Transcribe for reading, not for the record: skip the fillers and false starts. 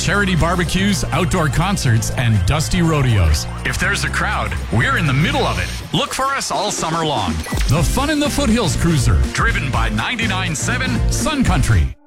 charity barbecues, outdoor concerts, and dusty rodeos. If there's a crowd, we're in the middle of it. Look for us all summer long. The Fun in the Foothills Cruiser, driven by 99.7 Sun Country.